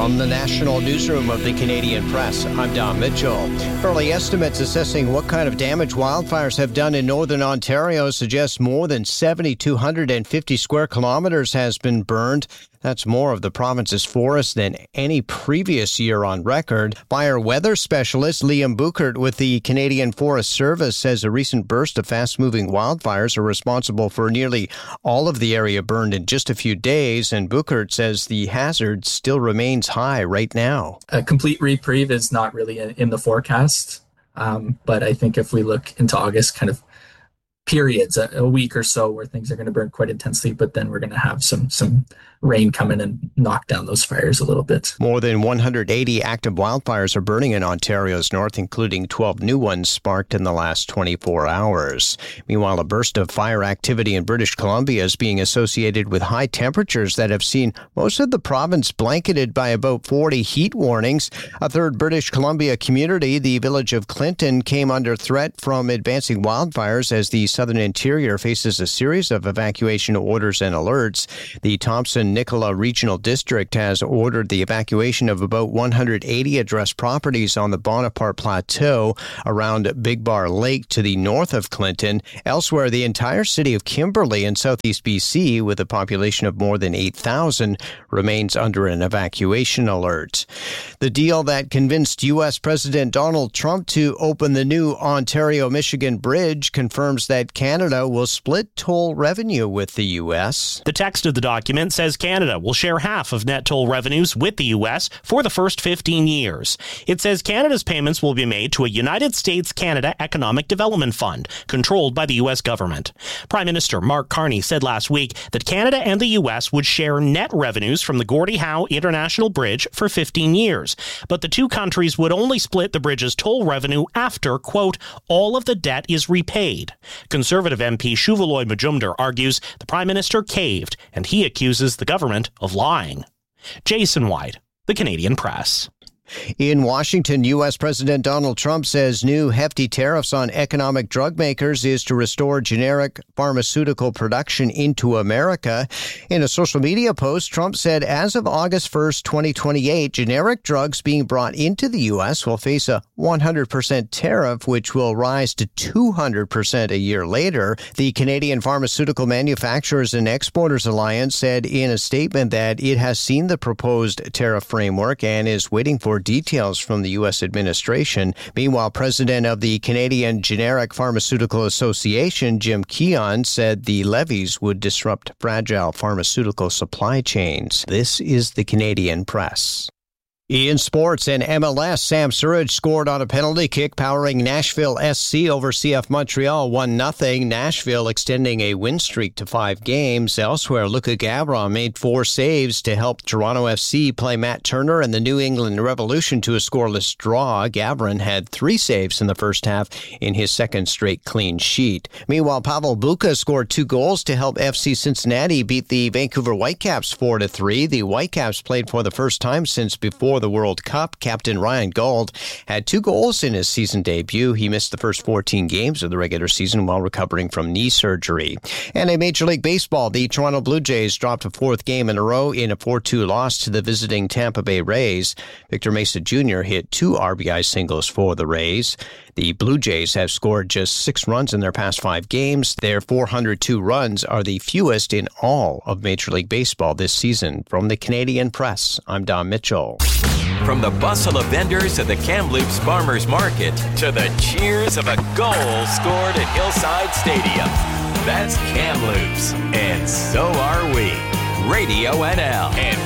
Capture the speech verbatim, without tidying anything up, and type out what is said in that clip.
From the National Newsroom of the Canadian Press, I'm Don Mitchell. Early estimates assessing what kind of damage wildfires have done in northern Ontario suggest more than seven thousand two hundred fifty square kilometers has been burned. That's more of the province's forest than any previous year on record. Fire weather specialist Liam Buchert with the Canadian Forest Service says a recent burst of fast-moving wildfires are responsible for nearly all of the area burned in just a few days, and Buchert says the hazard still remains high right now. A complete reprieve is not really in the forecast, um, but I think if we look into August, kind of periods, a, a week or so where things are going to burn quite intensely, but then we're going to have some some rain come in and knock down those fires a little bit. More than one hundred eighty active wildfires are burning in Ontario's north, including twelve new ones sparked in the last twenty-four hours. Meanwhile, a burst of fire activity in British Columbia is being associated with high temperatures that have seen most of the province blanketed by about forty heat warnings. A third British Columbia community, the village of Clinton, came under threat from advancing wildfires as the southern interior faces a series of evacuation orders and alerts. The Thompson-Nicola Regional District has ordered the evacuation of about one hundred eighty addressed properties on the Bonaparte Plateau around Big Bar Lake to the north of Clinton. Elsewhere, the entire city of Kimberley in southeast B C, with a population of more than eight thousand, remains under an evacuation alert. The deal that convinced U S President Donald Trump to open the new Ontario-Michigan Bridge confirms that Canada will split toll revenue with the U S. The text of the document says Canada will share half of net toll revenues with the U S for the first fifteen years. It says Canada's payments will be made to a United States-Canada Economic Development Fund controlled by the U S government. Prime Minister Mark Carney said last week that Canada and the U S would share net revenues from the Gordie Howe International Bridge for fifteen years, but the two countries would only split the bridge's toll revenue after, quote, all of the debt is repaid. Conservative M P Shuvaloy Majumdar argues the Prime Minister caved, and he accuses the government of lying. Jason White, The Canadian Press. In Washington, U S President Donald Trump says new hefty tariffs on economic drug makers is to restore generic pharmaceutical production into America. In a social media post, Trump said as of August first, twenty twenty-eight, generic drugs being brought into the U S will face a one hundred percent tariff, which will rise to two hundred percent a year later. The Canadian Pharmaceutical Manufacturers and Exporters Alliance said in a statement that it has seen the proposed tariff framework and is waiting for details from the U S administration. Meanwhile, president of the Canadian Generic Pharmaceutical Association, Jim Keon, said the levies would disrupt fragile pharmaceutical supply chains. This is the Canadian Press. In sports and M L S, Sam Surridge scored on a penalty kick, powering Nashville S C over C F Montreal one nothing. Nashville extending a win streak to five games. Elsewhere, Luka Gavron made four saves to help Toronto F C play Matt Turner and the New England Revolution to a scoreless draw. Gavron had three saves in the first half in his second straight clean sheet. Meanwhile, Pavel Bucha scored two goals to help F C Cincinnati beat the Vancouver Whitecaps four to three. The Whitecaps played for the first time since before the World Cup. Captain Ryan Gauld had two goals in his season debut. He missed the first fourteen games of the regular season while recovering from knee surgery. And in Major League Baseball, the Toronto Blue Jays dropped a fourth game in a row in a four two loss to the visiting Tampa Bay Rays. Victor Mesa Junior hit two R B I singles for the Rays. The Blue Jays have scored just six runs in their past five games. Their four hundred two runs are the fewest in all of Major League Baseball this season. From the Canadian Press, I'm Don Mitchell. From the bustle of vendors at the Kamloops Farmers Market to the cheers of a goal scored at Hillside Stadium. That's Kamloops, and so are we. Radio N L and